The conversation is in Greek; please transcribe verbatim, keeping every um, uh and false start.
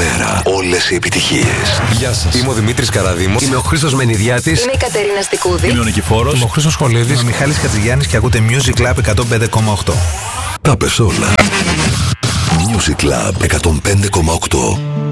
μέρα όλες οι επιτυχίες. Γεια σας. Είμαι ο Δημήτρης Καραδήμος. Είμαι ο Χρήστος Μενιδιάτης. Είμαι η Κατερίνα Στικούδη. Είμαι ο Νικηφόρος. Είμαι ο Χρήστος Σχολίδης. Είμαι ο Μιχάλης Χατζηγιάννης και ακούτε Music Club εκατόν πέντε κόμμα οκτώ. Τα πες όλα. Music Club εκατόν πέντε κόμμα οκτώ.